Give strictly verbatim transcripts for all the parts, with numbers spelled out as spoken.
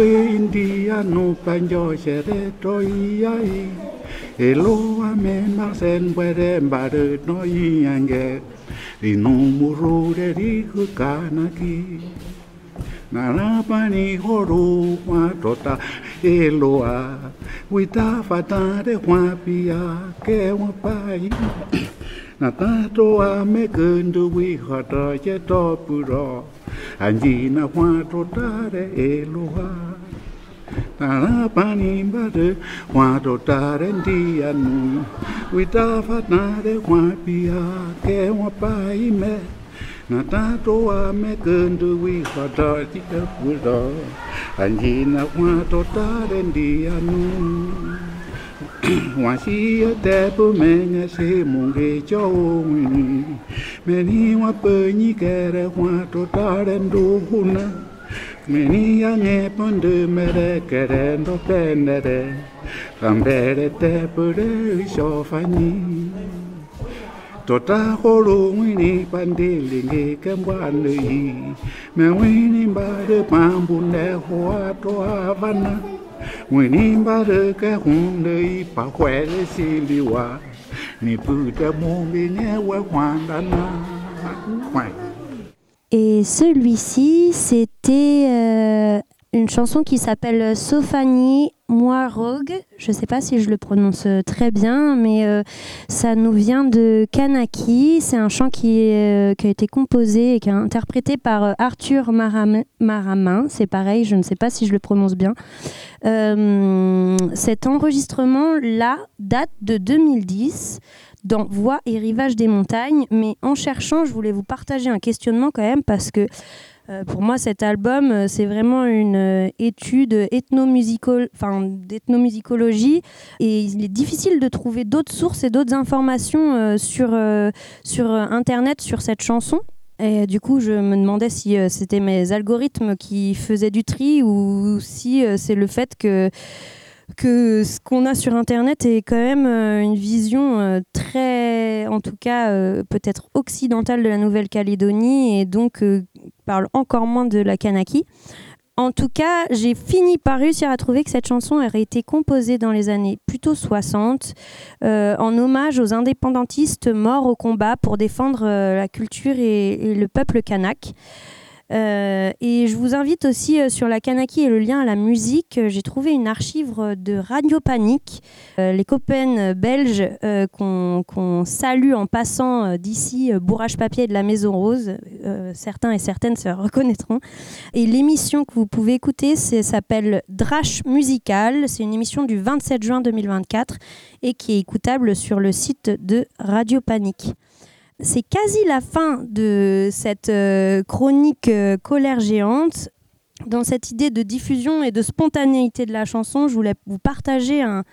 India no panjo sere toiai Eloa me marsen were mbare no yange Rino muru de riku kanaki Narapani horu watota Eloa Wita fata de wapia ke wapai Natato a me kundu wi hata je topuro Anjina watota de Eloa Narapani mbare watota de ndianu Wita fata de wapia ke wapai me Natato a me kundu wi hata je topuro Anjina watota de ndianu Wasi tepu menya se munge chowini Meni wa penyi kere wa to tarendo huna Meni ya nyeponde mere kere ndo pendere Rambere tepu re shofani Tota holo wini pandelinge kembwanui Me wini mbade pambune hoa to havana Winimba de kahunde pa kwele siliwa ni puta mombine wa wandana. Et celui-ci, c'était euh, une chanson qui s'appelle Sofani Moirog. Je ne sais pas si je le prononce très bien, mais euh, ça nous vient de Kanaki. C'est un chant qui, euh, qui a été composé et qui est interprété par euh, Arthur Maram- Maramin. C'est pareil, je ne sais pas si je le prononce bien. Euh, cet enregistrement-là date de deux mille dix dans Voix et Rivages des Montagnes, mais en cherchant, je voulais vous partager un questionnement quand même parce que euh, pour moi cet album euh, c'est vraiment une euh, étude ethnomusico- enfin, d'ethnomusicologie et il est difficile de trouver d'autres sources et d'autres informations euh, sur, euh, sur internet sur cette chanson. Et du coup, je me demandais si euh, c'était mes algorithmes qui faisaient du tri ou si euh, c'est le fait que, que ce qu'on a sur Internet est quand même euh, une vision euh, très, en tout cas, euh, peut-être occidentale de la Nouvelle-Calédonie et donc euh, parle encore moins de la Kanaki. En tout cas, j'ai fini par réussir à trouver que cette chanson aurait été composée dans les années plutôt soixante, euh, en hommage aux indépendantistes morts au combat pour défendre euh, la culture et, et le peuple kanak. Euh, et je vous invite aussi euh, sur la Kanaki et le lien à la musique. Euh, j'ai trouvé une archive de Radio Panique, euh, les copains belges euh, qu'on, qu'on salue en passant euh, d'ici, euh, Bourrage Papier de la Maison Rose. Euh, certains et certaines se reconnaîtront. Et l'émission que vous pouvez écouter c'est, s'appelle Drache Musical. C'est une émission du vingt-sept juin deux mille vingt-quatre et qui est écoutable sur le site de Radio Panique. C'est quasi la fin de cette euh, chronique euh, Colère géante. Dans cette idée de diffusion et de spontanéité de la chanson, je voulais vous partager un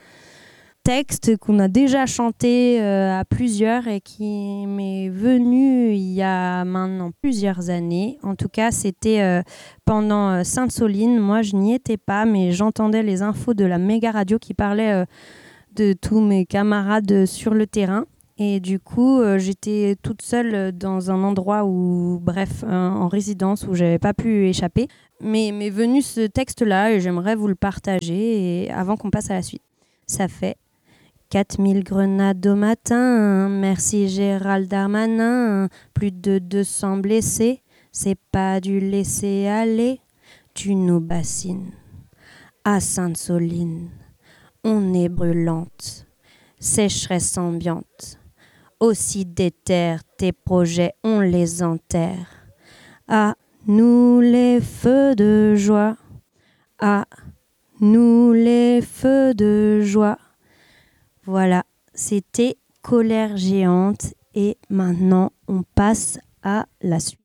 texte qu'on a déjà chanté euh, à plusieurs et qui m'est venu il y a maintenant plusieurs années. En tout cas, c'était euh, pendant euh, Sainte-Soline. Moi, je n'y étais pas, mais j'entendais les infos de la méga radio qui parlaient euh, de tous mes camarades sur le terrain. Et du coup, euh, j'étais toute seule dans un endroit où, bref, euh, en résidence où j'avais pas pu échapper. Mais m'est venu ce texte-là et j'aimerais vous le partager et avant qu'on passe à la suite. Ça fait quatre mille grenades au matin, merci Gérald Darmanin, plus de deux cents blessés, c'est pas du laisser aller, tu nous bassines. À Sainte-Soline, on est brûlante, sécheresse ambiante. Aussi déterre tes projets, on les enterre. À nous les feux de joie, à nous les feux de joie. Voilà, c'était Colère géante et maintenant on passe à la suite.